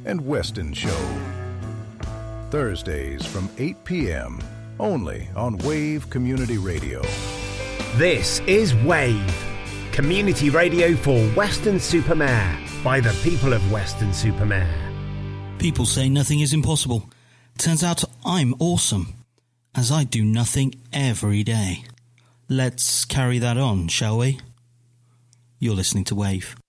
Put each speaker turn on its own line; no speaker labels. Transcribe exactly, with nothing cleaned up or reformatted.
and Weston Show. Thursdays from eight p.m. only on Wave Community Radio.
This is Wave, community radio for Weston-super-Mare by the people of Weston-super-Mare.
People say nothing is impossible. Turns out I'm awesome, as I do nothing every day. Let's carry that on, shall we? You're listening to Wave.